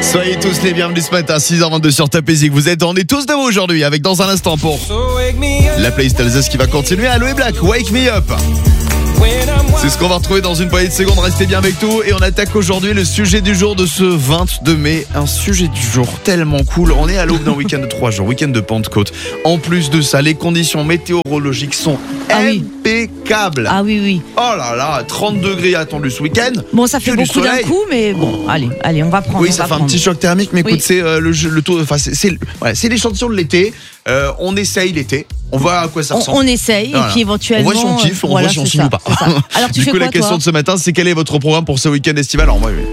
Soyez tous les bienvenus ce matin, 6h22 sur Top Music. On est tous debout aujourd'hui avec dans un instant pour la playlist Alsace qui va continuer. Aloe Black, Wake Me Up. C'est ce qu'on va retrouver dans une poignée de secondes. Restez bien avec nous et on attaque aujourd'hui le sujet du jour de ce 22 mai. Un sujet du jour tellement cool. On est à l'aube d'un week-end de 3 jours, week-end de Pentecôte. En plus de ça, les conditions météorologiques sont impeccables. Ah oui. Oh là là, 30 degrés attendus ce week-end. Bon, ça fait beaucoup d'un coup, mais bon, allez, on va prendre. Oui, ça fait un petit choc thermique, mais écoute, c'est le taux. Enfin, c'est l'échantillon de l'été. On essaye l'été. On voit à quoi ça ressemble. On essaye, et puis éventuellement. On voit si on kiffe, on voit si on signe ou pas. Alors, tu du fais coup, quoi, la question toi de ce matin, c'est quel est votre programme pour ce week-end estival?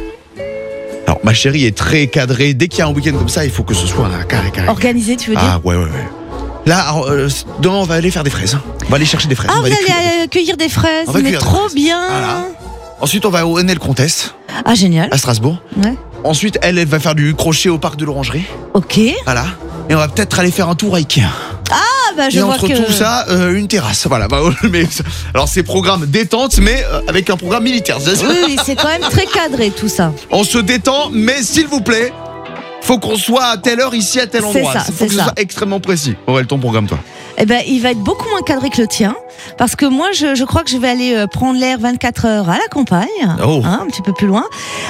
Alors, ma chérie est très cadrée. Dès qu'il y a un week-end comme ça, il faut que ce soit carré. Organisé, tu veux dire? Ah, ouais. Là, alors, demain, on va aller faire des fraises. On va aller chercher des fraises. Ah, vous allez cueillir des fraises, mais trop bien. Voilà. Ensuite, on va au NL Contest. Ah, génial. À Strasbourg. Ouais. Ensuite, elle va faire du crochet au parc de l'Orangerie. Ok. Voilà. Et on va peut-être aller faire un tour à Ikea. Ah, bah je et vois entre que... tout ça, une terrasse. Voilà. Mais, alors, c'est programme détente, mais avec un programme militaire. Oui, c'est quand même très cadré tout ça. On se détend, mais s'il vous plaît, faut qu'on soit à telle heure ici, à tel endroit. Faut que ce soit extrêmement précis. Aurel, ton programme, toi? Eh ben, il va être beaucoup moins cadré que le tien, parce que moi, je crois que je vais aller prendre l'air 24 heures à la campagne, un petit peu plus loin,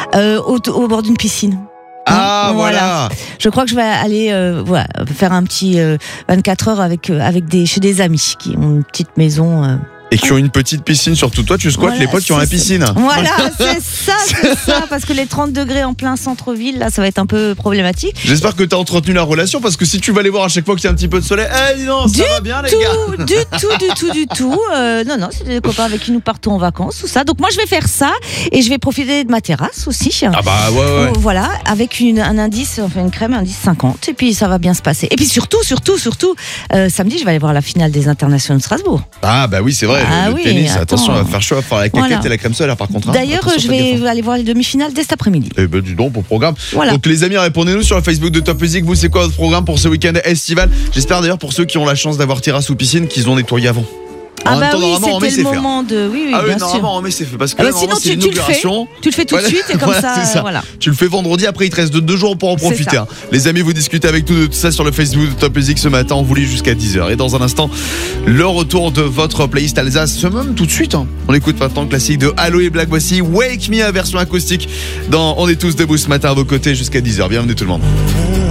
au bord d'une piscine. Ah, voilà. Je crois que je vais aller faire un petit 24 heures chez des amis qui ont une petite maison. Et qui ont une petite piscine, surtout toi, tu squattes les potes qui ont la piscine. Voilà, c'est ça, parce que les 30 degrés en plein centre-ville, là, ça va être un peu problématique. J'espère que tu as entretenu la relation, parce que si tu vas les voir à chaque fois qu'il y a un petit peu de soleil, non, ça va bien les gars. Du tout. Non, c'est des copains avec qui nous partons en vacances, tout ça. Donc moi, je vais faire ça, et je vais profiter de ma terrasse aussi. Ah bah ouais. Voilà, avec un indice, enfin une crème, indice 50, et puis ça va bien se passer. Et puis surtout, samedi, je vais aller voir la finale des internationaux de Strasbourg. Ah bah oui, c'est vrai. Le tennis, attention, on va faire chaud, on va faire la caquette et la crème solaire par contre. D'ailleurs, je vais aller voir les demi-finales dès cet après-midi. Eh ben, dis donc, pour programme. Voilà. Donc, les amis, répondez-nous sur le Facebook de Top Music. Vous, c'est quoi votre programme pour ce week-end estival? J'espère d'ailleurs pour ceux qui ont la chance d'avoir terrasse ou piscine qu'ils ont nettoyé avant. Ah bah oui, c'était le moment de... Oui, bien sûr. Normalement, mais c'est fait. Parce que là, sinon, c'est tu le fais tout de suite et comme ça, voilà. Tu le fais vendredi, après il te reste 2 jours pour en profiter. Les amis, vous discutez avec nous de tout ça sur le Facebook de Top Music ce matin. On vous lit jusqu'à 10h. Et dans un instant, le retour de votre playlist Alsace, même tout de suite. On écoute maintenant le classique de Aloe Black. Voici Wake Me, version acoustique dans On est tous debout ce matin à vos côtés jusqu'à 10h. Bienvenue tout le monde.